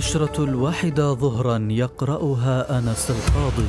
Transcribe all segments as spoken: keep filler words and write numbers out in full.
النشرة الواحدة ظهرا يقرأها أنس القاضي.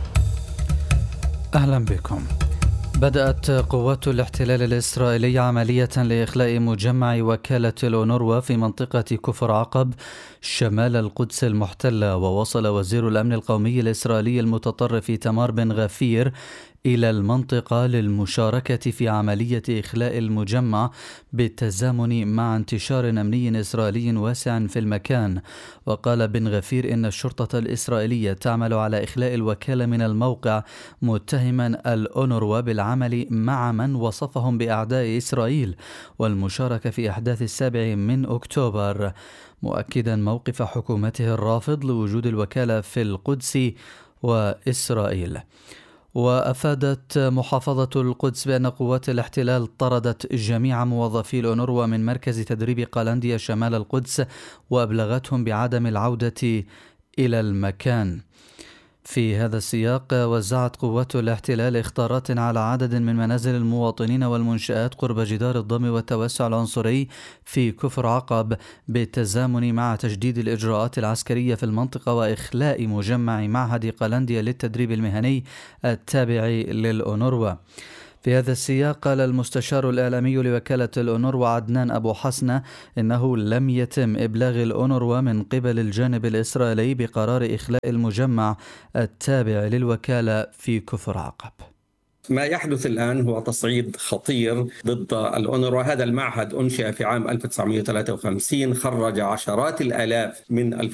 أهلا بكم. بدأت قوات الاحتلال الإسرائيلي عملية لإخلاء مجمع وكالة الأونروا في منطقة كفر عقب شمال القدس المحتلة. ووصل وزير الأمن القومي الإسرائيلي المتطرف إيتمار بن غفير إلى المنطقة للمشاركة في عملية إخلاء المجمع بالتزامن مع انتشار أمني إسرائيلي واسع في المكان. وقال بن غفير إن الشرطة الإسرائيلية تعمل على إخلاء الوكالة من الموقع، متهما الأونروا بالعمل مع من وصفهم بأعداء إسرائيل والمشاركة في أحداث السابع من أكتوبر، مؤكدا موقف حكومته الرافض لوجود الوكالة في القدس وإسرائيل. وأفادت محافظة القدس بأن قوات الاحتلال طردت جميع موظفي الأونروا من مركز تدريب قلنديا شمال القدس وأبلغتهم بعدم العودة إلى المكان. في هذا السياق وزعت قوات الاحتلال إخطارات على عدد من منازل المواطنين والمنشآت قرب جدار الضم والتوسع العنصري في كفر عقب بالتزامن مع تجديد الإجراءات العسكرية في المنطقة وإخلاء مجمع معهد قلنديا للتدريب المهني التابع للأونروا. في هذا السياق قال المستشار الإعلامي لوكالة الأونروا عدنان أبو حسنة إنه لم يتم إبلاغ الأونروا من قبل الجانب الإسرائيلي بقرار إخلاء المجمع التابع للوكالة في كفر عقب. ما يحدث الآن هو تصعيد خطير ضد الأونروا. هذا المعهد أنشئ في عام ألف وتسعمائة وثلاثة وخمسين، خرج عشرات الآلاف من